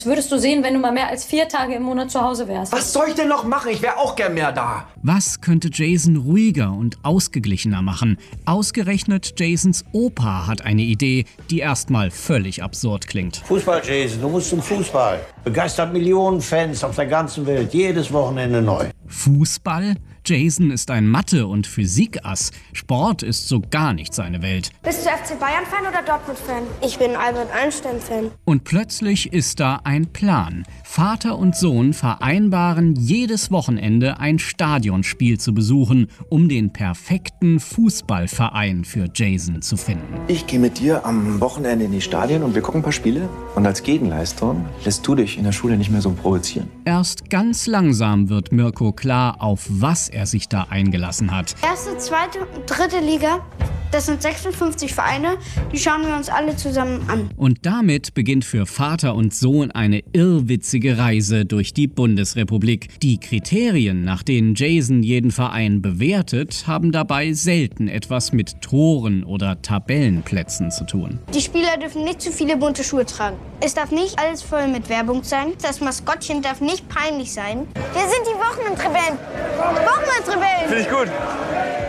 Das würdest du sehen, wenn du mal mehr als 4 Tage im Monat zu Hause wärst. Was soll ich denn noch machen? Ich wäre auch gern mehr da. Was könnte Jason ruhiger und ausgeglichener machen? Ausgerechnet Jasons Opa hat eine Idee, die erstmal völlig absurd klingt. Fußball, Jason, du musst zum Fußball. Begeistert Millionen Fans auf der ganzen Welt, jedes Wochenende neu. Fußball? Jason ist ein Mathe- und Physikass. Sport ist so gar nicht seine Welt. Bist du FC Bayern-Fan oder Dortmund-Fan? Ich bin Albert Einstein-Fan. Und plötzlich ist da ein Plan. Vater und Sohn vereinbaren, jedes Wochenende ein Stadionspiel zu besuchen, um den perfekten Fußballverein für Jason zu finden. Ich gehe mit dir am Wochenende in die Stadien und wir gucken ein paar Spiele. Und als Gegenleistung lässt du dich in der Schule nicht mehr so provozieren. Erst ganz langsam wird Mirko klar, auf was er sich da eingelassen hat. Erste, zweite und dritte Liga, das sind 56 Vereine, die schauen wir uns alle zusammen an. Und damit beginnt für Vater und Sohn eine irrwitzige Reise durch die Bundesrepublik. Die Kriterien, nach denen Jason jeden Verein bewertet, haben dabei selten etwas mit Toren oder Tabellenplätzen zu tun. Die Spieler dürfen nicht zu viele bunte Schuhe tragen. Es darf nicht alles voll mit Werbung sein. Das Maskottchen darf nicht peinlich sein. Wir sind die Wochenendrebellen. Wochenendrebellen! Finde ich gut.